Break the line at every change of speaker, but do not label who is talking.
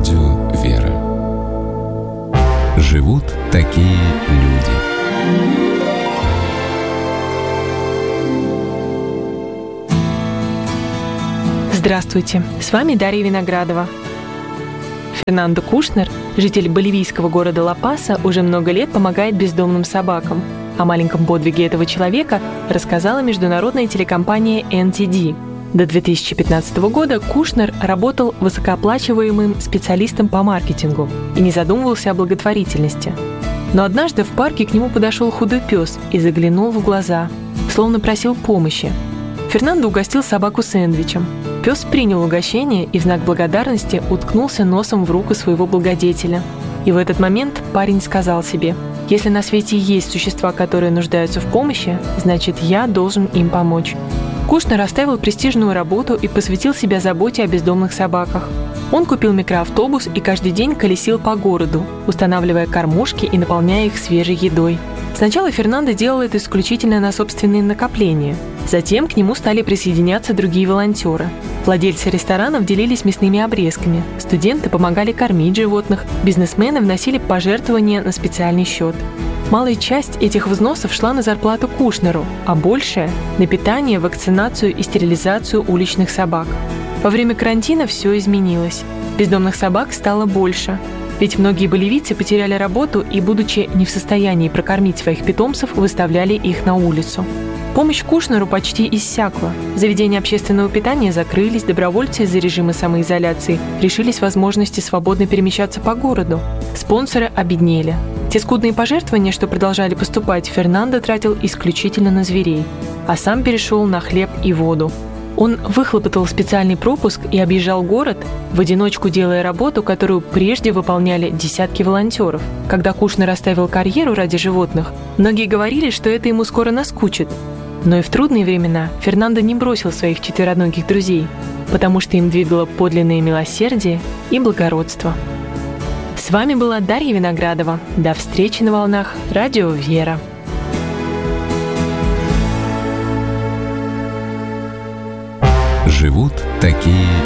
Радио «Вера». Живут такие люди.
Здравствуйте, с вами Дарья Виноградова. Фернандо Кушнер, житель боливийского города Ла-Паса, уже много лет помогает бездомным собакам. О маленьком подвиге этого человека рассказала международная телекомпания NTD. До 2015 года Кушнер работал высокооплачиваемым специалистом по маркетингу и не задумывался о благотворительности. Но однажды в парке к нему подошел худой пес и заглянул в глаза, словно просил помощи. Фернандо угостил собаку сэндвичем. Пес принял угощение и в знак благодарности уткнулся носом в руку своего благодетеля. И в этот момент парень сказал себе: «Если на свете есть существа, которые нуждаются в помощи, значит, я должен им помочь». Кушнер оставил престижную работу и посвятил себя заботе о бездомных собаках. Он купил микроавтобус и каждый день колесил по городу, устанавливая кормушки и наполняя их свежей едой. Сначала Фернандо делал это исключительно на собственные накопления. Затем к нему стали присоединяться другие волонтеры. Владельцы ресторанов делились мясными обрезками, студенты помогали кормить животных, бизнесмены вносили пожертвования на специальный счет. Малая часть этих взносов шла на зарплату Кушнеру, а большая – на питание, вакцинацию и стерилизацию уличных собак. Во время карантина все изменилось. Бездомных собак стало больше. Ведь многие боливийцы потеряли работу и, будучи не в состоянии прокормить своих питомцев, выставляли их на улицу. Помощь Кушнеру почти иссякла. Заведения общественного питания закрылись, добровольцы из-за режима самоизоляции лишились возможности свободно перемещаться по городу. Спонсоры обеднели. Те скудные пожертвования, что продолжали поступать, Фернандо тратил исключительно на зверей, а сам перешел на хлеб и воду. Он выхлопотал специальный пропуск и объезжал город, в одиночку делая работу, которую прежде выполняли десятки волонтеров. Когда Кушнер оставил карьеру ради животных, многие говорили, что это ему скоро наскучит. Но и в трудные времена Фернандо не бросил своих четвероногих друзей, потому что им двигало подлинное милосердие и благородство. С вами была Дарья Виноградова. До встречи на волнах Радио «Вера».
Живут такие